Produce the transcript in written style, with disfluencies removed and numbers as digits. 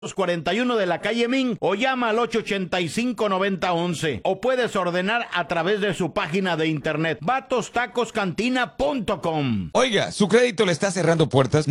41 de la calle Min o llama al 885-9011 o puedes ordenar a través de su página de internet vatostacoscantina.com. Oiga, ¿su crédito le está cerrando puertas?